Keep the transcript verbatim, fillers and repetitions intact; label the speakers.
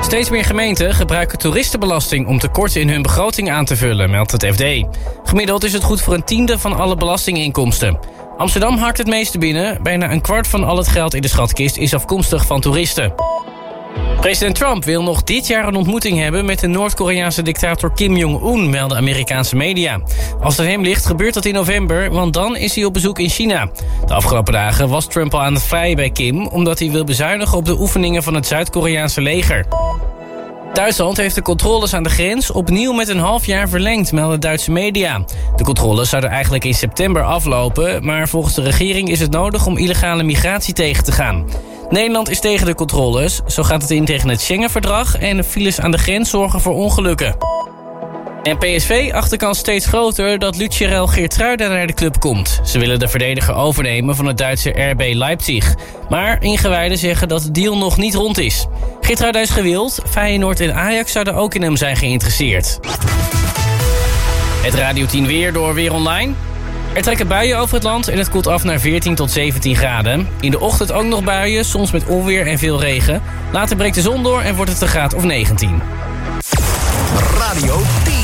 Speaker 1: Steeds meer gemeenten gebruiken toeristenbelasting om tekorten in hun begroting aan te vullen, meldt het F D. Gemiddeld is het goed voor een tiende van alle belastinginkomsten. Amsterdam hakt het meeste binnen. Bijna een kwart van al het geld in de schatkist is afkomstig van toeristen. President Trump wil nog dit jaar een ontmoeting hebben met de Noord-Koreaanse dictator Kim Jong-un, melden Amerikaanse media. Als het hem ligt, gebeurt dat in november, want dan is hij op bezoek in China. De afgelopen dagen was Trump al aan het vrijen bij Kim, omdat hij wil bezuinigen op de oefeningen van het Zuid-Koreaanse leger. Duitsland heeft de controles aan de grens opnieuw met een half jaar verlengd, melden Duitse media. De controles zouden eigenlijk in september aflopen, maar volgens de regering is het nodig om illegale migratie tegen te gaan. Nederland is tegen de controles, zo gaat het in tegen het Schengen-verdrag en de files aan de grens zorgen voor ongelukken. En P S V acht de kans steeds groter dat Lucierel Geertruida naar de club komt. Ze willen de verdediger overnemen van het Duitse R B Leipzig. Maar ingewijden zeggen dat de deal nog niet rond is. Geertruida is gewild, Feyenoord en Ajax zouden ook in hem zijn geïnteresseerd. Het Radio tien weer door Weer Online. Er trekken buien over het land en het koelt af naar veertien tot zeventien graden. In de ochtend ook nog buien, soms met onweer en veel regen. Later breekt de zon door en wordt het een graad of negentien.
Speaker 2: Radio tien.